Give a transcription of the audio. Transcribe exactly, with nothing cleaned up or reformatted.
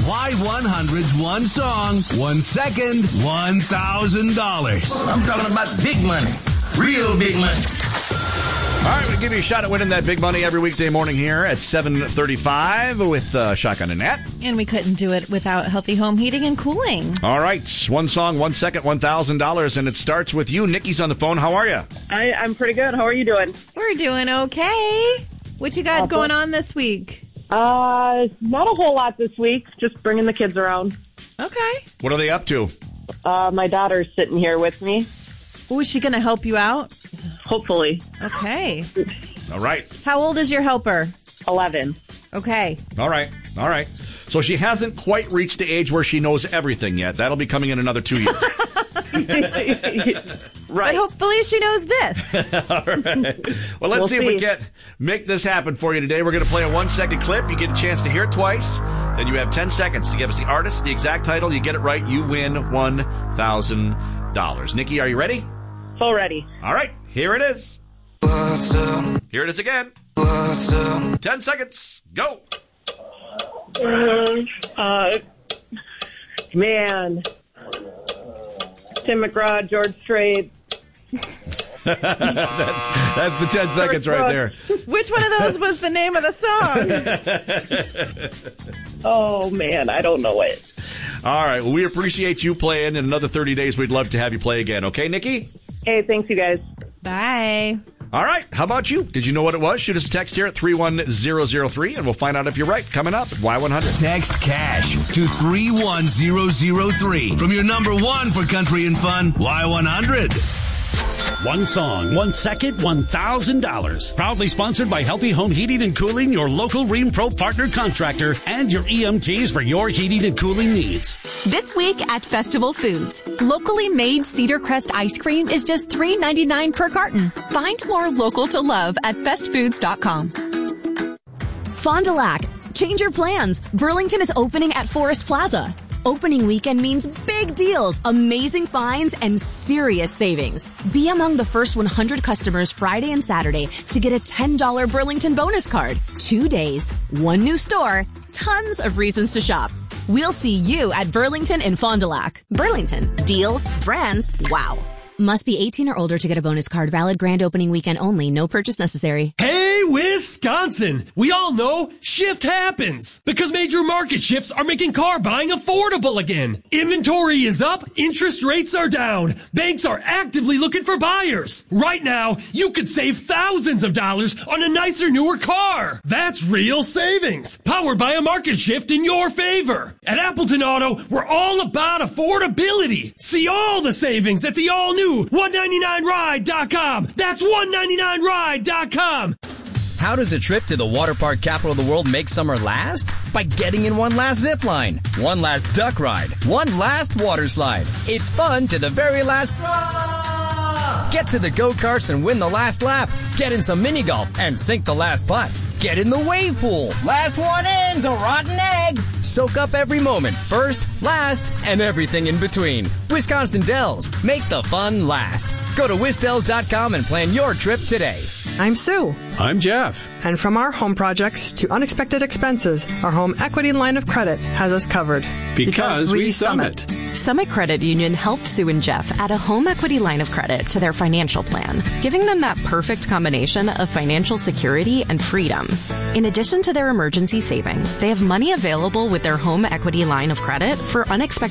Y one hundred's one song, one second, one thousand dollars. I'm talking about big money. Real big money. All right, we'll give you a shot at winning that big money every weekday morning here at seven thirty-five with uh, Shotgun and Nat. And we couldn't do it without Healthy Home Heating and Cooling. All right, one song, one second, one thousand dollars, and it starts with you. Nikki's on the phone. How are you? I, I'm pretty good. How are you doing? We're doing okay. What you got uh, going on this week? Uh, not a whole lot this week. Just bringing the kids around. Okay. What are they up to? Uh, my daughter's sitting here with me. Oh, is she going to help you out? Hopefully. Okay. All right. How old is your helper? eleven. Okay. All right. All right. So she hasn't quite reached the age where she knows everything yet. That'll be coming in another two years. Right. But hopefully she knows this. All right. Well, let's We'll see if we see. can make this happen for you today. We're going to play a one-second clip. You get a chance to hear it twice. Then you have ten seconds to give us the artist, the exact title. You get it right, you win one thousand dollars. Nikki, are you ready? So ready. All right. Here it is. What's up? Here it is again. What's up? Ten seconds. Go. Uh, man. Tim McGraw, George Strait. that's that's the ten seconds right there. Which one of those was the name of the song? Oh, man. I don't know it. All right. Well, we appreciate you playing. In another thirty days, we'd love to have you play again. Okay, Nikki? Hey, thanks, you guys. Bye. All right. How about you? Did you know what it was? Shoot us a text here at three one zero zero three, and we'll find out if you're right. Coming up at Y one hundred. Text CASH to three one zero zero three from your number one for country and fun, Y one hundred. One song, one second, one thousand dollars. Proudly sponsored by Healthy Home Heating and Cooling, your local Ream Pro partner contractor, and your E M Ts for your heating and cooling needs. This week at Festival Foods, locally made Cedar Crest ice cream is just three ninety-nine per carton. Find more local to love at fest foods dot com. Fond du Lac. Change your plans. Burlington is opening at Forest Plaza. Opening weekend means big deals, amazing finds, and serious savings. Be among the first one hundred customers Friday and Saturday to get a ten dollars Burlington bonus card. Two days, one new store, tons of reasons to shop. We'll see you at Burlington in Fond du Lac. Burlington. Deals, brands, wow. Must be eighteen or older to get a bonus card. Valid grand opening weekend only. No purchase necessary. Hey, Wisconsin! We all know shift happens because major market shifts are making car buying affordable again. Inventory is up, interest rates are down, banks are actively looking for buyers. Right now, you could save thousands of dollars on a nicer, newer car. That's real savings, powered by a market shift in your favor. At Appleton Auto, we're all about affordability. See all the savings at the all-new one ninety-nine ride dot com. That's one ninety-nine ride dot com. How does a trip to the water park capital of the world make summer last? By getting in one last zip line, one last duck ride, one last water slide. It's fun to the very last drop. Get to the go-karts and win the last lap. Get in some mini golf and sink the last putt. Get in the wave pool. Last one in's a rotten egg. Soak up every moment, first, last, and everything in between. Wisconsin Dells. Make the fun last. Go to wisdells dot com and plan your trip today. I'm Sue. I'm Jeff. And from our home projects to unexpected expenses, our home equity line of credit has us covered. Because, because we, we Summit. Summit Credit Union helped Sue and Jeff add a home equity line of credit to their financial plan, giving them that perfect combination of financial security and freedom. In addition to their emergency savings, they have money available with their home equity line of credit for unexpected